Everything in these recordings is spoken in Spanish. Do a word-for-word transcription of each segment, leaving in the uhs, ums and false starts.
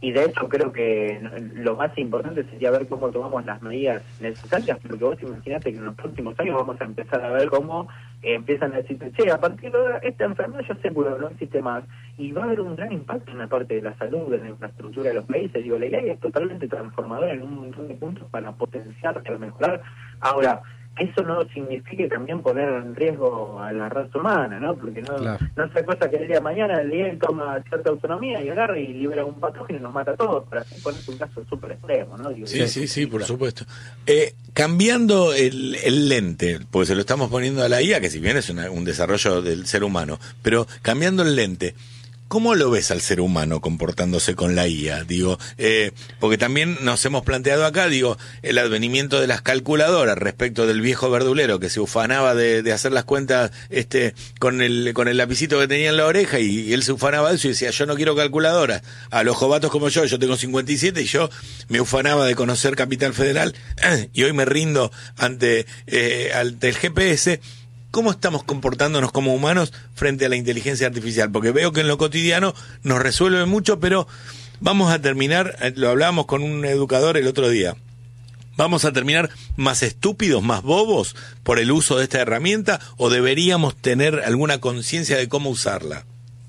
y de hecho creo que lo más importante sería ver cómo tomamos las medidas necesarias, porque vos imaginate que en los próximos años vamos a empezar a ver cómo eh, empiezan a decir, che, a partir de ahora esta enfermedad ya se curó, no existe más, y va a haber un gran impacto en la parte de la salud, en la infraestructura de los países. Digo, la I A es totalmente transformadora en un montón de puntos para potenciar, para mejorar. Ahora, eso no significa también poner en riesgo a la raza humana, ¿no? Porque no, claro. no se cosa que el día de mañana el I A toma cierta autonomía y agarra y libera un patógeno y nos mata a todos, para así ponerse un caso súper extremo, ¿no? Digo, sí, sí, sí, por supuesto. Eh, cambiando el, el lente, porque se lo estamos poniendo a la I A, que si bien es una, un desarrollo del ser humano, pero cambiando el lente, ¿cómo lo ves al ser humano comportándose con la I A? Digo, eh, porque también nos hemos planteado acá, digo, el advenimiento de las calculadoras respecto del viejo verdulero que se ufanaba de, de hacer las cuentas este con el con el lapicito que tenía en la oreja, y, y él se ufanaba de eso y decía, yo no quiero calculadoras. A los jovatos como yo, yo tengo cincuenta y siete y yo me ufanaba de conocer Capital Federal y hoy me rindo ante, eh, ante el G P S. ¿Cómo estamos comportándonos como humanos frente a la inteligencia artificial? Porque veo que en lo cotidiano nos resuelve mucho, pero vamos a terminar, lo hablábamos con un educador el otro día, ¿vamos a terminar más estúpidos, más bobos por el uso de esta herramienta, o deberíamos tener alguna conciencia de cómo usarla?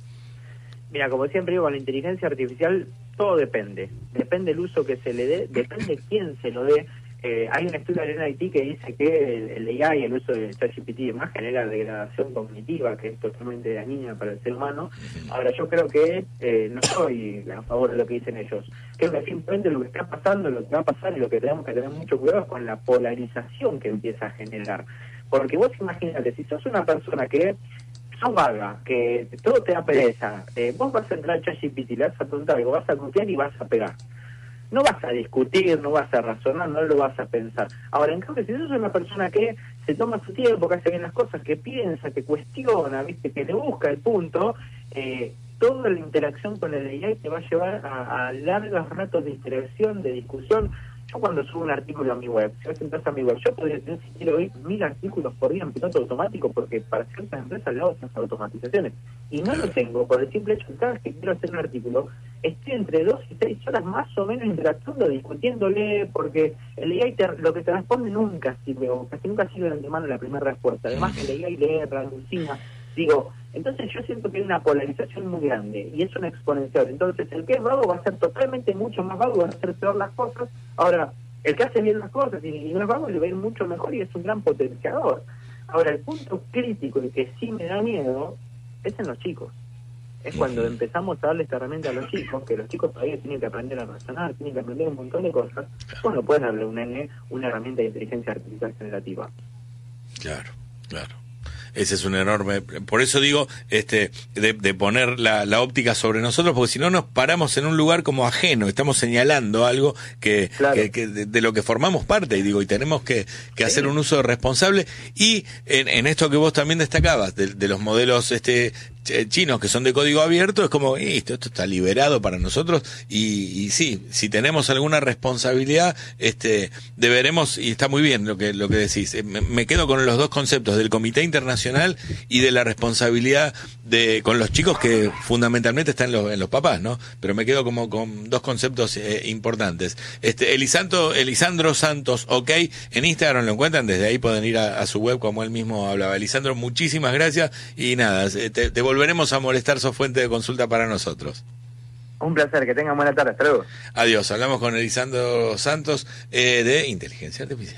Mira, como siempre digo, con la inteligencia artificial todo depende. Depende el uso que se le dé, depende quién se lo dé. Eh, hay un estudio del M I T que dice que el, el A I y el uso de ChatGPT y demás genera degradación cognitiva, que es totalmente dañina para el ser humano. Ahora, yo creo que eh, no estoy a favor de lo que dicen ellos. Creo que simplemente lo que está pasando, lo que va a pasar y lo que tenemos que tener mucho cuidado es con la polarización que empieza a generar. Porque vos imagínate, si sos una persona que sos vaga, que todo te da pereza, eh, vos vas a entrar a ChatGPT, le vas a preguntar algo, vas a copiar y vas a pegar. No vas a discutir, no vas a razonar, no lo vas a pensar. Ahora, en cambio, si sos una persona que se toma su tiempo, que hace bien las cosas, que piensa, que cuestiona, viste, que le busca el punto, eh, toda la interacción con el A I te va a llevar a, a largos ratos de interacción, de discusión. Yo cuando subo un artículo a mi web, si vos entras a mi web, yo podría tener, si quiero ir, mil artículos por día en piloto automático, porque para ciertas empresas le hago esas automatizaciones. Y no lo tengo por el simple hecho de que cada vez que quiero hacer un artículo, estoy entre dos y seis horas más o menos interactuando, discutiéndole, porque el A I te, lo que te responde nunca sirve, o casi nunca sirve de antemano la primera respuesta. Además que el A I lee, alucina. Digo, entonces yo siento que hay una polarización muy grande y es una exponencial. Entonces el que es vago va a ser totalmente mucho más vago, va a hacer peor las cosas. Ahora, el que hace bien las cosas y no es vago le va a ir mucho mejor y es un gran potenciador. Ahora, el punto crítico y que sí me da miedo es en los chicos. Es cuando empezamos a darle esta herramienta a los chicos, que los chicos todavía tienen que aprender a razonar, tienen que aprender un montón de cosas. Bueno, puedes darle a un nene una herramienta de inteligencia artificial generativa. Claro, claro. Ese es un enorme, por eso digo, este, de, de poner la, la óptica sobre nosotros, porque si no nos paramos en un lugar como ajeno, estamos señalando algo que, claro. que, que de, de lo que formamos parte, y digo, y tenemos que, que sí. hacer un uso responsable. Y en, en esto que vos también destacabas, de, de los modelos este chinos que son de código abierto, es como, esto, esto está liberado para nosotros, y, y sí, si tenemos alguna responsabilidad, este, deberemos, y está muy bien lo que, lo que decís, me, me quedo con los dos conceptos del Comité Internacional y de la responsabilidad de con los chicos, que fundamentalmente están en los, en los papás, ¿no? Pero me quedo como con dos conceptos eh, importantes. Este, Elisanto, Elisandro Santos, ok, en Instagram lo encuentran, desde ahí pueden ir a, a su web, como él mismo hablaba. Elisandro, muchísimas gracias, y nada, te, te volveremos a molestar, sos fuente de consulta para nosotros. Un placer, que tengan buena tarde, hasta luego. Adiós, hablamos con Elisandro Santos eh, de Inteligencia Artificial.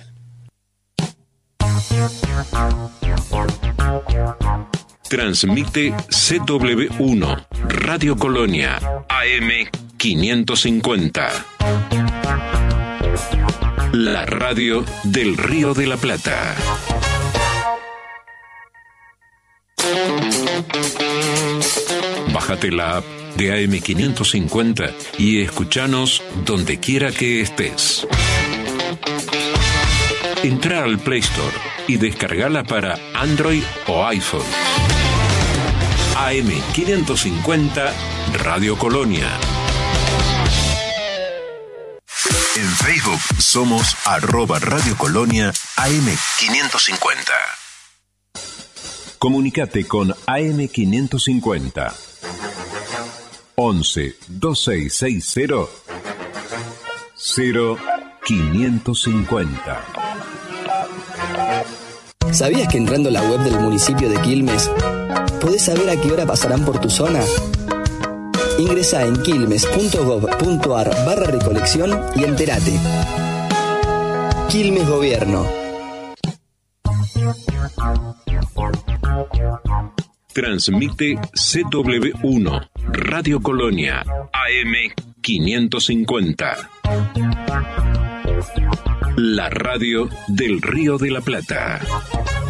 Transmite C W uno, Radio Colonia, A M quinientos cincuenta. La radio del Río de la Plata. Bájate la app de A M quinientos cincuenta y escuchanos donde quiera que estés. Entra al Play Store y descargala para Android o iPhone. A M quinientos cincuenta Radio Colonia. En Facebook somos arroba Radio Colonia A M quinientos cincuenta. Comunicate con A M quinientos cincuenta. once veintiséis sesenta cero quinientos cincuenta. ¿Sabías que entrando a la web del municipio de Quilmes podés saber a qué hora pasarán por tu zona? Ingresá en quilmes.gov.ar barra recolección y entérate. Quilmes Gobierno. Transmite C W uno, Radio Colonia, A M quinientos cincuenta. La radio del Río de la Plata.